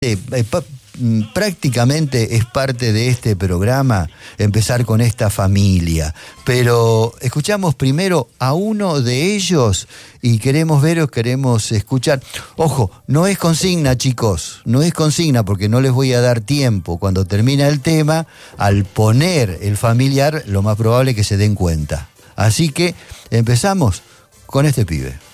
prácticamente es parte de este programa empezar con esta familia, pero escuchamos primero a uno de ellos y queremos escuchar. Ojo, no es consigna, chicos, no es consigna porque no les voy a dar tiempo. Cuando termina el tema, al poner el familiar, lo más probable es que se den cuenta. Así que empezamos con este pibe.